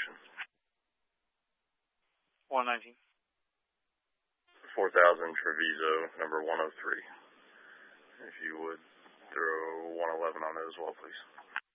information. 119. 4000 Treviso, number 103. If you would throw 111 on it as well, please.